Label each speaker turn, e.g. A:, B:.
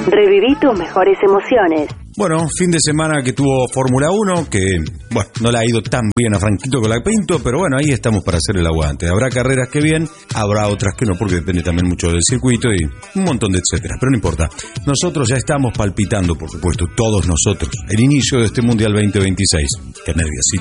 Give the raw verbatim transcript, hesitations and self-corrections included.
A: Reviví tus mejores emociones.
B: Bueno, fin de semana que tuvo Fórmula uno, que, bueno, no le ha ido tan bien a Franquito Colapinto, pero bueno, ahí estamos para hacer el aguante. Habrá carreras que bien, habrá otras que no, porque depende también mucho del circuito y un montón de etcétera, pero no importa. Nosotros ya estamos palpitando, por supuesto, todos nosotros, el inicio de este Mundial veinte veintiséis. Qué nerviosito.